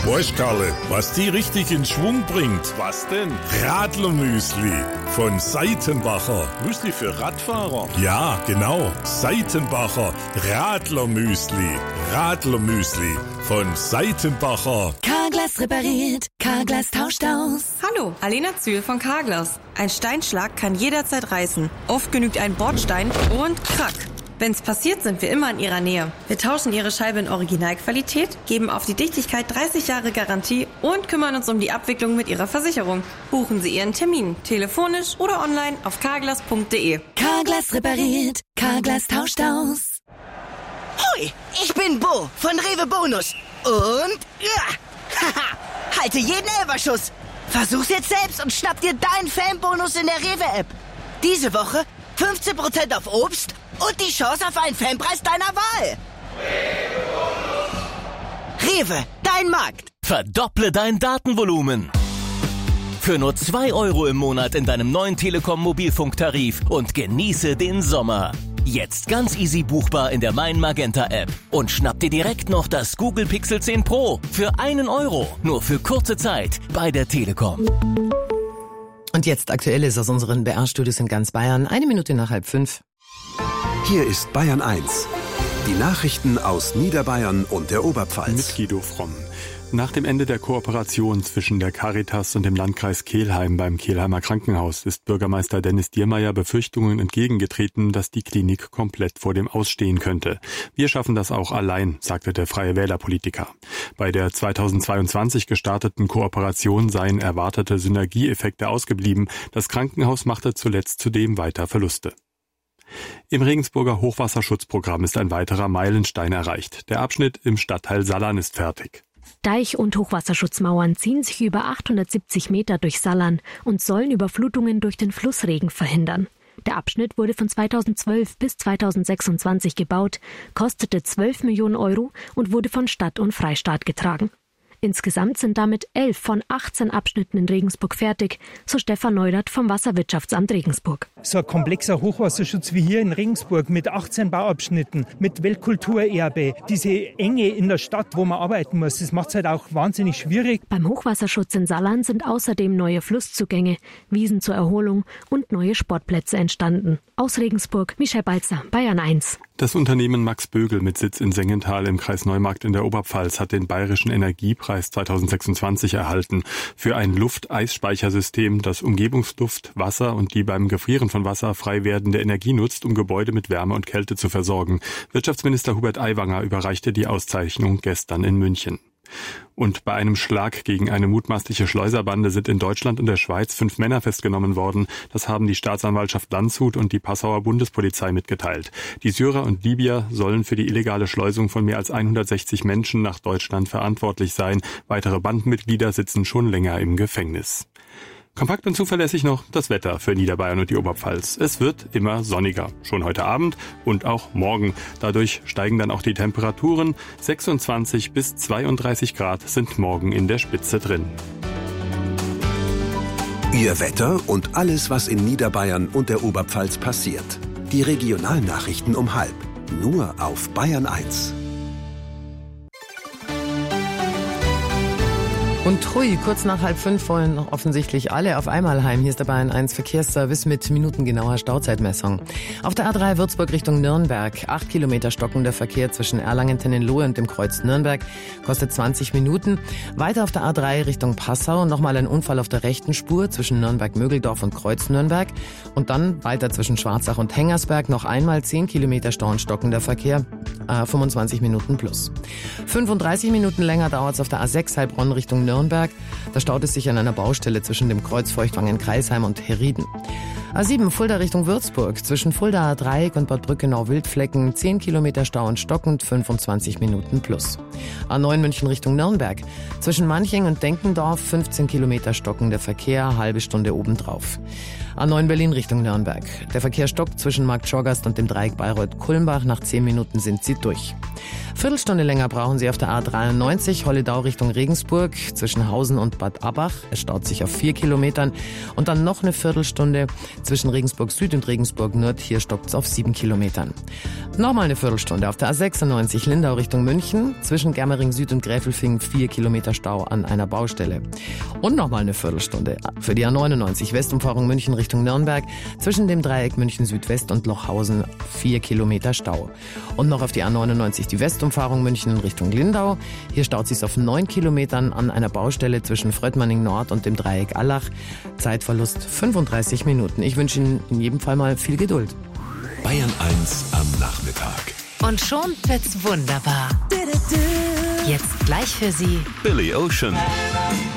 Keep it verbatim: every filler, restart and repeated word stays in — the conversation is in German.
Weißt, Karle, was die richtig in Schwung bringt? Was denn? Radlermüsli von Seitenbacher. Müsli für Radfahrer? Ja, genau. Seitenbacher Radlermüsli. Radlermüsli von Seitenbacher. Carglass repariert, Carglass tauscht aus. Hallo, Alena Zühl von Carglass. Ein Steinschlag kann jederzeit reißen. Oft genügt ein Bordstein und krack. Wenn's passiert, sind wir immer in Ihrer Nähe. Wir tauschen Ihre Scheibe in Originalqualität, geben auf die Dichtigkeit dreißig Jahre Garantie und kümmern uns um die Abwicklung mit Ihrer Versicherung. Buchen Sie Ihren Termin, telefonisch oder online auf carglass punkt de. Carglass repariert, Carglass tauscht aus. Hoi, ich bin Bo von Rewe Bonus. Und ja, haha, halte jeden Elberschuss. Versuch's jetzt selbst und schnapp dir deinen Fanbonus in der Rewe-App. Diese Woche fünfzehn Prozent auf Obst und die Chance auf einen Fanpreis deiner Wahl. Rewe, dein Markt. Verdopple dein Datenvolumen. Für nur zwei Euro im Monat in deinem neuen Telekom-Mobilfunktarif und genieße den Sommer. Jetzt ganz easy buchbar in der Mein Magenta App. Und schnapp dir direkt noch das Google Pixel zehn Pro für einen Euro. Nur für kurze Zeit bei der Telekom. Und jetzt Aktuelles aus unseren B R-Studios in ganz Bayern. Eine Minute nach halb fünf. Hier ist Bayern eins. Die Nachrichten aus Niederbayern und der Oberpfalz. Mit Guido Fromm. Nach dem Ende der Kooperation zwischen der Caritas und dem Landkreis Kelheim beim Kelheimer Krankenhaus ist Bürgermeister Dennis Diermeier Befürchtungen entgegengetreten, dass die Klinik komplett vor dem Ausstehen könnte. Wir schaffen das auch allein, sagte der Freie Wähler-Politiker. Bei der zweitausendzweiundzwanzig gestarteten Kooperation seien erwartete Synergieeffekte ausgeblieben. Das Krankenhaus machte zuletzt zudem weiter Verluste. Im Regensburger Hochwasserschutzprogramm ist ein weiterer Meilenstein erreicht. Der Abschnitt im Stadtteil Sallern ist fertig. Deich- und Hochwasserschutzmauern ziehen sich über achthundertsiebzig Meter durch Sallern und sollen Überflutungen durch den Flussregen verhindern. Der Abschnitt wurde von zweitausendzwölf bis zweitausendsechsundzwanzig gebaut, kostete zwölf Millionen Euro und wurde von Stadt und Freistaat getragen. Insgesamt sind damit elf von achtzehn Abschnitten in Regensburg fertig, so Stefan Neudert vom Wasserwirtschaftsamt Regensburg. So ein komplexer Hochwasserschutz wie hier in Regensburg mit achtzehn Bauabschnitten, mit Weltkulturerbe, diese Enge in der Stadt, wo man arbeiten muss, das macht es halt auch wahnsinnig schwierig. Beim Hochwasserschutz in Sallern sind außerdem neue Flusszugänge, Wiesen zur Erholung und neue Sportplätze entstanden. Aus Regensburg, Michel Balzer, Bayern eins. Das Unternehmen Max Bögel mit Sitz in Sengenthal im Kreis Neumarkt in der Oberpfalz hat den Bayerischen Energiepreis zweitausendsechsundzwanzig erhalten für ein Lufteisspeichersystem, das Umgebungsluft, Wasser und die beim Gefrieren von Wasser frei werdende Energie nutzt, um Gebäude mit Wärme und Kälte zu versorgen. Wirtschaftsminister Hubert Aiwanger überreichte die Auszeichnung gestern in München. Und bei einem Schlag gegen eine mutmaßliche Schleuserbande sind in Deutschland und der Schweiz fünf Männer festgenommen worden. Das haben die Staatsanwaltschaft Landshut und die Passauer Bundespolizei mitgeteilt. Die Syrer und Libyer sollen für die illegale Schleusung von mehr als hundertsechzig Menschen nach Deutschland verantwortlich sein. Weitere Bandenmitglieder sitzen schon länger im Gefängnis. Kompakt und zuverlässig noch das Wetter für Niederbayern und die Oberpfalz. Es wird immer sonniger, schon heute Abend und auch morgen. Dadurch steigen dann auch die Temperaturen. sechsundzwanzig bis zweiunddreißig Grad sind morgen in der Spitze drin. Ihr Wetter und alles, was in Niederbayern und der Oberpfalz passiert. Die Regionalnachrichten um halb. Nur auf Bayern eins. Und hui, kurz nach halb fünf wollen offensichtlich alle auf einmal heim. Hier ist der Bayern eins Verkehrsservice mit minutengenauer Stauzeitmessung. Auf der A drei Würzburg Richtung Nürnberg. Acht Kilometer stockender Verkehr zwischen Erlangen-Tennenlohe und dem Kreuz Nürnberg. Kostet zwanzig Minuten. Weiter auf der A drei Richtung Passau. Nochmal ein Unfall auf der rechten Spur zwischen Nürnberg-Mögeldorf und Kreuz Nürnberg. Und dann weiter zwischen Schwarzach und Hengersberg. Noch einmal zehn Kilometer Stau und stockender Verkehr. Äh, fünfundzwanzig Minuten plus. fünfunddreißig Minuten länger dauert es auf der A sechs Heilbronn Richtung Nürnberg. Nürnberg. Da staut es sich an einer Baustelle zwischen dem Kreuz Feuchtwangen-Kreisheim und Herrieden. A sieben Fulda Richtung Würzburg. Zwischen Fulda Dreieck und Bad Brückenau-Wildflecken zehn Kilometer Stau und stockend, fünfundzwanzig Minuten plus. A neun München Richtung Nürnberg. Zwischen Manching und Denkendorf fünfzehn Kilometer stockender Verkehr, halbe Stunde obendrauf. A neun Berlin Richtung Nürnberg. Der Verkehr stockt zwischen Markt Schorgast und dem Dreieck Bayreuth-Kulmbach. Nach zehn Minuten sind Sie durch. Viertelstunde länger brauchen Sie auf der A dreiundneunzig Holledau Richtung Regensburg zwischen Hausen und Bad Abbach. Es staut sich auf vier Kilometern. Und dann noch eine Viertelstunde Zwischen Regensburg Süd und Regensburg Nord, hier stockt es auf sieben Kilometern. Nochmal eine Viertelstunde auf der A sechsundneunzig Lindau Richtung München. Zwischen Germering Süd und Gräfelfing vier Kilometer Stau an einer Baustelle. Und nochmal eine Viertelstunde für die A neunundneunzig Westumfahrung München Richtung Nürnberg. Zwischen dem Dreieck München Südwest und Lochhausen vier Kilometer Stau. Und noch auf die A neunundneunzig die Westumfahrung München in Richtung Lindau. Hier staut sich auf neun Kilometern an einer Baustelle zwischen Fröttmanning Nord und dem Dreieck Allach. Zeitverlust fünfunddreißig Minuten. Ich wünsche Ihnen in jedem Fall mal viel Geduld. Bayern eins am Nachmittag. Und schon wird's wunderbar. Jetzt gleich für Sie Billy Ocean.